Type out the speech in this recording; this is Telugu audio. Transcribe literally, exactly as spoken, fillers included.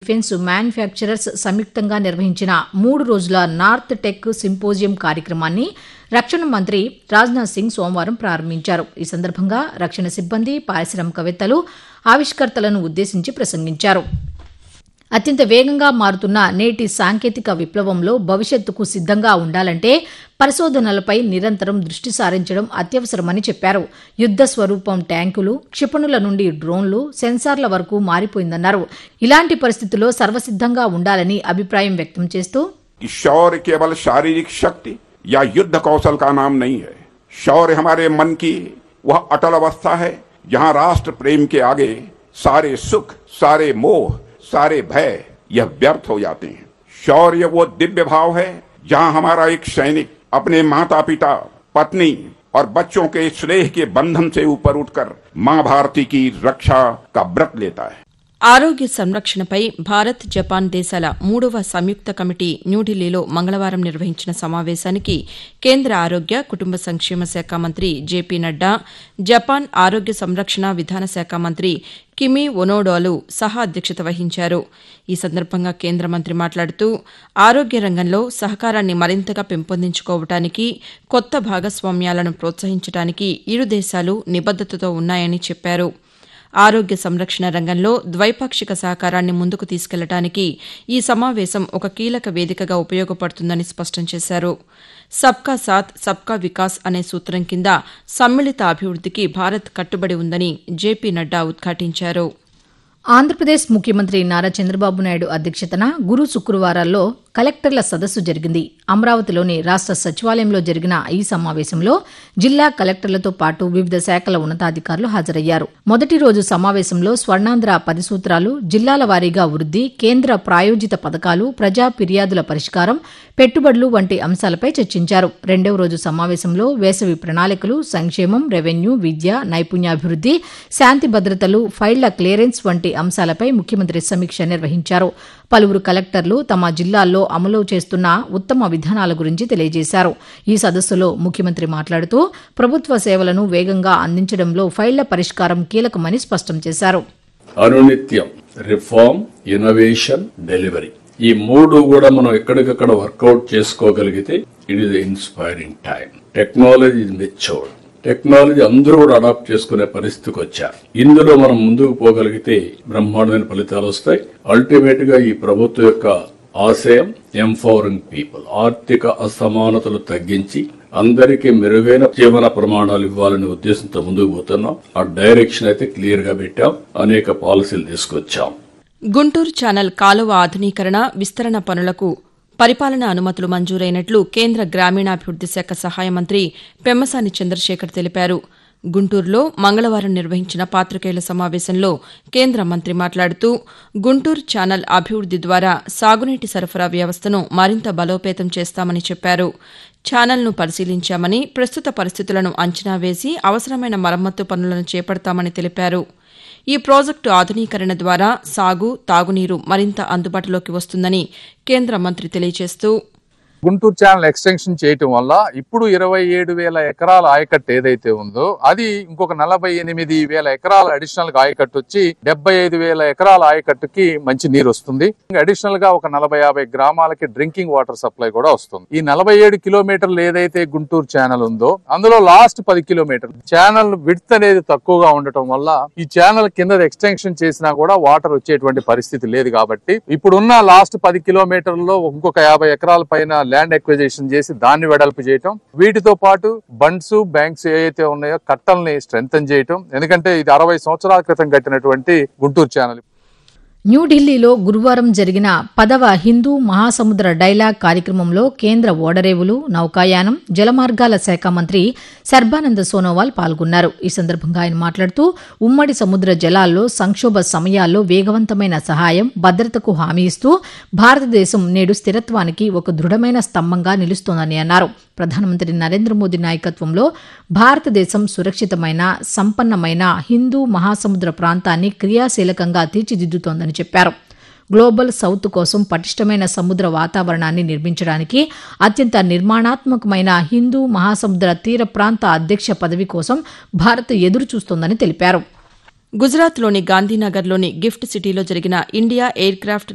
డిఫెన్స్ మ్యానుఫ్యాక్చరర్స్ సంయుక్తంగా నిర్వహించిన మూడు రోజుల నార్త్ టెక్ సింపోజియం కార్యక్రమాన్ని రక్షణ మంత్రి రాజ్నాథ్ సింగ్ సోమవారం ప్రారంభించారు. ఈ సందర్భంగా రక్షణ సిబ్బంది, పారిశ్రామికవేత్తలు, ఆవిష్కర్తలను ఉద్దేశించి ప్రసంగించారు. అత్యంత వేగంగా మారుతున్న నేటి సాంకేతిక విప్లవంలో భవిష్యత్తుకు సిద్దంగా ఉండాలంటే పరిశోధనలపై నిరంతరం దృష్టి సారించడం అత్యవసరమని చెప్పారు. యుద్ద స్వరూపం ట్యాంకులు, క్షిపణుల నుండి డ్రోన్లు, సెన్సార్ల వరకు మారిపోయిందన్నారు. ఇలాంటి పరిస్థితుల్లో సర్వసిద్దంగా ఉండాలని అభిప్రాయం వ్యక్తం చేస్తూ शौर्य केवल शारीरिक शक्ति या युद्ध कौशल का नाम नहीं है. शौर्य हमारे मन की वह अटल अवस्था है जहां राष्ट्र प्रेम के आगे सारे सुख, सारे मोह, सारे भय यह व्यर्थ हो जाते हैं. शौर्य वो दिव्य भाव है जहां हमारा एक सैनिक अपने माता पिता, पत्नी और बच्चों के स्नेह के बंधन से ऊपर उठकर मां भारती की रक्षा का व्रत लेता है. ఆరోగ్య సంరక్షణపై భారత్, జపాన్ దేశాల మూడవ సంయుక్త కమిటీ న్యూఢిల్లీలో మంగళవారం నిర్వహించిన సమావేశానికి కేంద్ర ఆరోగ్య, కుటుంబ సంక్షేమ శాఖ మంత్రి జేపీ నడ్డా, జపాన్ ఆరోగ్య సంరక్షణ విధాన శాఖ మంత్రి కిమి ఒనోడోలు సహా అధ్యక్షత వహించారు. ఈ సందర్భంగా కేంద్ర మంత్రి మాట్లాడుతూ ఆరోగ్య రంగంలో సహకారాన్ని మరింతగా పెంపొందించుకోవడానికి, కొత్త భాగస్వామ్యాలను ప్రోత్సహించడానికి ఇరు దేశాలు నిబద్దతతో ఉన్నాయని చెప్పారు. ఆరోగ్య సంరక్షణ రంగంలో ద్వైపాక్షిక సహకారాన్ని ముందుకు తీసుకెళ్లడానికి ఈ సమావేశం ఒక కీలక వేదికగా ఉపయోగపడుతుందని స్పష్టం చేశారు. సబ్కా సాథ్ సబ్కా వికాస్ అనే సూత్రం కింద సమ్మిళిత అభివృద్దికి భారత్ కట్టుబడి ఉందని జేపీ నడ్డా ఉద్ఘాటించారు. ఆంధ్రప్రదేశ్ ముఖ్యమంత్రి నారా చంద్రబాబు నాయుడు అధ్యక్షతన గురు శుక్రవారాల్లో కలెక్టర్ల సదస్సు జరిగింది. అమరావతిలోని రాష్ట సచివాలయంలో జరిగిన ఈ సమావేశంలో జిల్లా కలెక్టర్లతో పాటు వివిధ శాఖల ఉన్నతాధికారులు హాజరయ్యారు. మొదటి రోజు సమావేశంలో స్వర్ణాంధ్ర పది సూత్రాలు, జిల్లాల వారీగా వృద్ది, కేంద్ర ప్రాయోజిత పథకాలు, ప్రజా ఫిర్యాదుల పరిష్కారం, పెట్టుబడులు వంటి అంశాలపై చర్చించారు. రెండవ రోజు సమావేశంలో వేసవి ప్రణాళికలు, సంక్షేమం, రెవెన్యూ, విద్య, నైపుణ్యాభివృద్ది, శాంతి భద్రతలు, ఫైళ్ల క్లియరెన్స్ వంటి అంశాలపై ముఖ్యమంత్రి సమీక్ష నిర్వహించారు. పలువురు కలెక్టర్లు తమ జిల్లాల్లో అమలు చేస్తున్న ఉత్తమ విధానాల గురించి తెలియజేశారు. ఈ సదస్సులో ముఖ్యమంత్రి మాట్లాడుతూ ప్రభుత్వ సేవలను వేగంగా అందించడంలో ఫైళ్ల పరిష్కారం కీలకమని స్పష్టం చేశారు. అనునిత్యం రిఫార్మ్, ఇన్నోవేషన్, డెలివరీ ఈ మూడు కూడా మనం ఎక్కడికక్కడ వర్కౌట్ చేసుకోగలిగితే it is inspiring time. Technology is matured. Technology అందరూ కూడా అడాప్ట్ చేసుకునే పరిస్థితికి వచ్చారు. ఇందులో మనం ముందుకు పోగలిగితే బ్రహ్మాండమైన ఫలితాలు వస్తాయి. అల్టిమేట్ గా ఈ ప్రభుత్వం యొక్క ఆశయం ఎంపవరింగ్ పీపుల్, ఆర్థిక అసమానతలు తగ్గించి అందరికీ మెరుగైన జీవన ప్రమాణాలు ఇవ్వాలనే ఉద్దేశంతో ముందుకు పోతున్నాం. ఆ డైరెక్షన్ అయితే క్లియర్ గా పెట్టాం. అనేక పాలసీలు తీసుకొచ్చాం. గుంటూరు ఛానల్ కాలువ ఆధునీకరణ, విస్తరణ పనులకు పరిపాలనా అనుమతులు మంజూరైనట్లు కేంద్ర గ్రామీణాభివృద్ది శాఖ సహాయ మంత్రి పెమ్మసాని చంద్రశేఖర్ తెలిపారు. గుంటూరులో మంగళవారం నిర్వహించిన పాతికేయుల సమావేశంలో కేంద్ర మంత్రి మాట్లాడుతూ గుంటూరు ఛానల్ అభివృద్ది ద్వారా సాగునీటి సరఫరా వ్యవస్థను మరింత బలోపేతం చేస్తామని చెప్పారు. ఛానల్ను పరిశీలించామని, ప్రస్తుత పరిస్థితులను అంచనా వేసి అవసరమైన మరమ్మత్తు పనులను చేపడతామని తెలిపారు. ఈ ప్రాజెక్టు ఆధునీకరణ ద్వారా సాగు, తాగునీరు మరింత అందుబాటులోకి వస్తుందని కేంద్ర మంత్రి తెలియజేస్తూ గుంటూరు ఛానల్ ఎక్స్టెన్షన్ చేయటం వల్ల ఇప్పుడు ఇరవై ఏడు వేల ఎకరాల ఆయకట్టు ఏదైతే ఉందో అది ఇంకొక నలభై ఎనిమిది వేల ఎకరాల అడిషనల్ గా ఆయకట్టు వచ్చి డెబ్బై ఐదు వేల ఎకరాల ఆయకట్టుకి మంచి నీరు వస్తుంది. అడిషనల్ గా ఒక నలభై యాభై గ్రామాలకి డ్రింకింగ్ వాటర్ సప్లై కూడా వస్తుంది. ఈ నలభై ఏడు కిలోమీటర్లు ఏదైతే గుంటూరు ఛానల్ ఉందో అందులో లాస్ట్ పది కిలోమీటర్లు ఛానల్ విడ్త్ అనేది తక్కువగా ఉండటం వల్ల ఈ ఛానల్ కింద ఎక్స్టెన్షన్ చేసినా కూడా వాటర్ వచ్చేటువంటి పరిస్థితి లేదు. కాబట్టి ఇప్పుడున్న లాస్ట్ పది కిలోమీటర్లలో ఇంకొక యాభై ఎకరాల పైన ల్యాండ్ ఎక్విజిషన్ చేసి దాన్ని వెడల్పు చేయటం, వీటితో పాటు బండ్స్, బ్యాంక్స్ ఏవైతే ఉన్నాయో కట్టల్ని స్ట్రెంథన్ చేయటం. ఎందుకంటే ఇది అరవై సంవత్సరాల క్రితం కట్టినటువంటి గుంటూరు ఛానల్. న్యూఢిల్లీలో గురువారం జరిగిన పదవ హిందూ మహాసముద్ర డైలాగ్ కార్యక్రమంలో కేంద్ర ఓడరేవులు, నౌకాయానం, జలమార్గాల శాఖ మంత్రి సర్బానంద సోనోవాల్ పాల్గొన్నారు. ఈ సందర్భంగా ఆయన మాట్లాడుతూ ఉమ్మడి సముద్ర జలాల్లో సంక్షోభ సమయాల్లో వేగవంతమైన సహాయం, భద్రతకు హామీ ఇస్తూ భారతదేశం నేడు స్థిరత్వానికి ఒక దృఢమైన స్తంభంగా నిలుస్తోందని అన్నారు. ప్రధానమంత్రి నరేంద్ర మోదీ నాయకత్వంలో భారతదేశం సురక్షితమైన, సంపన్నమైన హిందూ మహాసముద్ర ప్రాంతాన్ని క్రియాశీలకంగా తీర్చిదిద్దుతోందని చెప్పారు. గ్లోబల్ సౌత్ కోసం పటిష్టమైన సముద్ర వాతావరణాన్ని నిర్మించడానికి అత్యంత నిర్మాణాత్మకమైన హిందూ మహాసముద్ర తీర ప్రాంత అధ్యక్ష పదవి కోసం భారత్ ఎదురు చూస్తోందని తెలిపారు. గుజరాత్లోని గాంధీనగర్లోని గిఫ్ట్ సిటీలో జరిగిన ఇండియా ఎయిర్ క్రాఫ్ట్